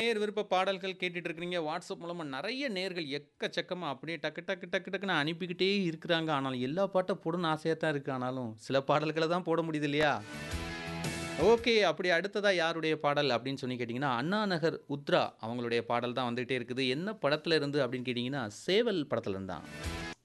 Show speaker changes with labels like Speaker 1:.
Speaker 1: நேர் விருப்ப பாடல்கள் கேட்டுட்டு இருக்கிறீங்க. வாட்ஸ்அப் மூலமா நெறைய நேர்கள் எக்கச்சக்கமா அப்படியே டக்கு டக்கு டக்கு டக்குன்னு அனுப்பிக்கிட்டே இருக்கிறாங்க. ஆனாலும் எல்லா பாட்ட போடணும்னு ஆசையா தான் இருக்கு. ஆனாலும் சில பாடல்கள தான் போட முடியுது இல்லையா? ஓகே. அப்படி அடுத்ததா யாருடைய பாடல் அப்படின்னு சொல்லி கேட்டீங்கன்னா, அண்ணா நகர் உத்ரா அவங்களுடைய பாடல் தான் வந்துட்டே இருக்குது. என்ன படத்துல இருந்து அப்படின்னு கேட்டீங்கன்னா, சேவல் படத்துல இருந்து தான்.